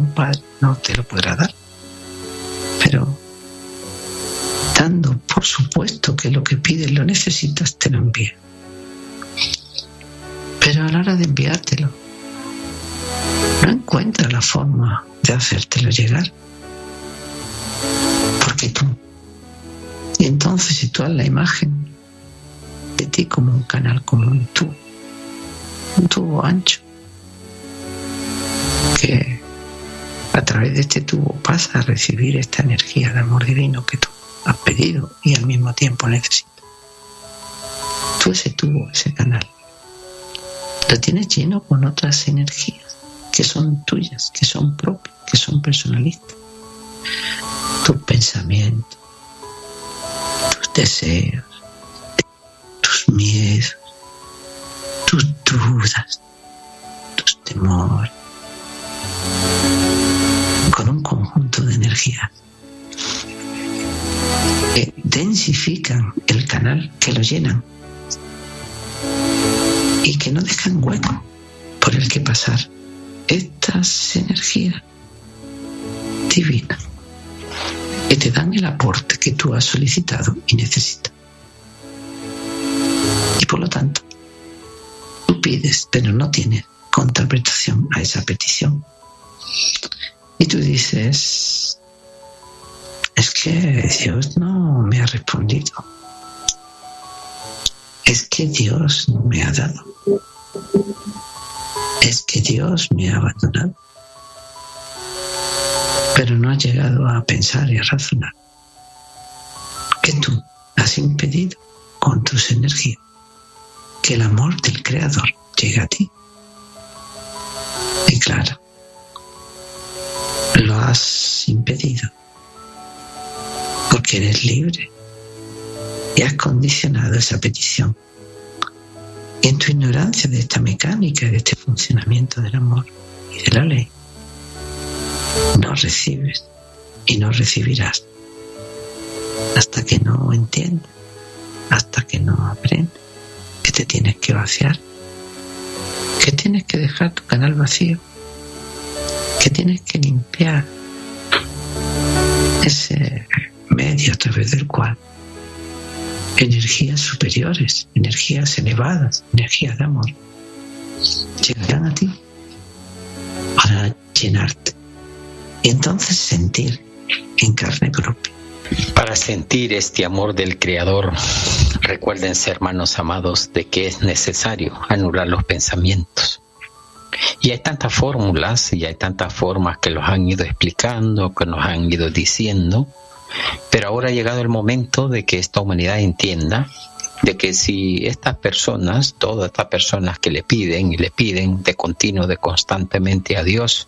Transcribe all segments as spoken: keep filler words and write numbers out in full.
un padre no te lo podrá dar, pero dando por supuesto que lo que pides lo necesitas, te lo envía. Pero a la hora de enviártelo, no encuentra la forma de hacértelo llegar, porque tú, y entonces sitúas la imagen de ti como un canal, como un tubo, un tubo ancho, que a través de este tubo pasa a recibir esta energía de amor divino que tú has pedido y al mismo tiempo necesitas. Tú ese tubo, ese canal, lo tienes lleno con otras energías que son tuyas, que son propias, que son personalistas. Tus pensamientos, tus deseos, tus miedos, tus dudas, tus temores, con un conjunto de energías que densifican el canal, que lo llenan y que no dejan hueco por el que pasar estas energías divinas que te dan el aporte que tú has solicitado y necesitas. Y por lo tanto, tú pides, pero no tienes contraprestación a esa petición. Y tú dices, es que Dios no me ha respondido. Es que Dios no me ha dado. Es que Dios me ha abandonado. Pero no has llegado a pensar y a razonar que tú has impedido con tus energías que el amor del Creador llegue a ti. Y claro, lo has impedido porque eres libre y has condicionado esa petición. Y en tu ignorancia de esta mecánica, de este funcionamiento del amor y de la ley, no recibes y no recibirás hasta que no entiendas, hasta que no aprendas que te tienes que vaciar, que tienes que dejar tu canal vacío, que tienes que limpiar ese medio a través del cual energías superiores, energías elevadas, energías de amor llegarán a ti para llenarte y entonces sentir en carne propia. Para sentir este amor del Creador, recuérdense, hermanos amados, de que es necesario anular los pensamientos. Y hay tantas fórmulas y hay tantas formas que los han ido explicando, que nos han ido diciendo, pero ahora ha llegado el momento de que esta humanidad entienda de que si estas personas, todas estas personas que le piden y le piden de continuo, de constantemente a Dios,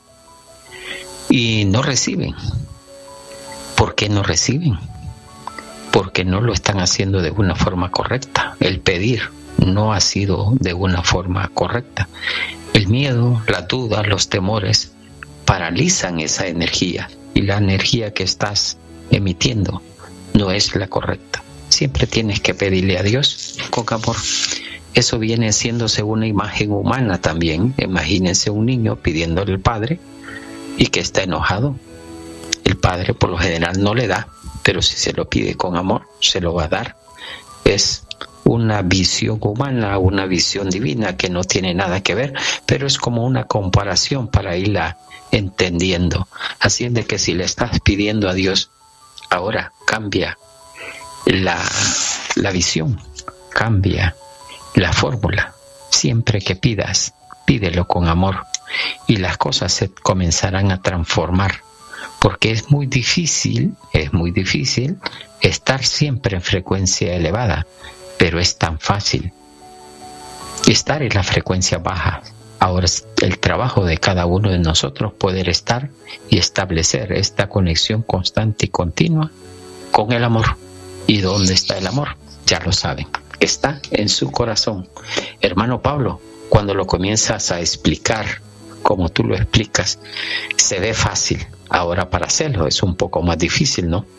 y no reciben, ¿por qué no reciben? Porque no lo están haciendo de una forma correcta. El pedir no ha sido de una forma correcta. El miedo, la duda, los temores paralizan esa energía y la energía que estás emitiendo no es la correcta. Siempre tienes que pedirle a Dios con amor. Eso viene haciéndose una imagen humana también. Imagínense un niño pidiéndole al padre y que está enojado. El padre por lo general no le da, pero si se lo pide con amor, se lo va a dar. Es una visión humana, una visión divina que no tiene nada que ver, pero es como una comparación para irla entendiendo. Así es de que si le estás pidiendo a Dios, ahora cambia la, la visión, cambia la fórmula. Siempre que pidas, pídelo con amor y las cosas se comenzarán a transformar. Porque es muy difícil, es muy difícil estar siempre en frecuencia elevada, pero es tan fácil estar en la frecuencia baja. Ahora es el trabajo de cada uno de nosotros poder estar y establecer esta conexión constante y continua con el amor. ¿Y dónde está el amor? Ya lo saben, está en su corazón. Hermano Pablo, cuando lo comienzas a explicar como tú lo explicas, se ve fácil. Ahora para hacerlo es un poco más difícil, ¿no?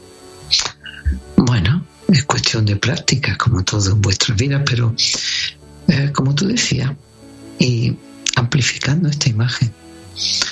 Bueno, es cuestión de práctica, como todo en vuestra vida, pero eh, como tú decías, y amplificando esta imagen,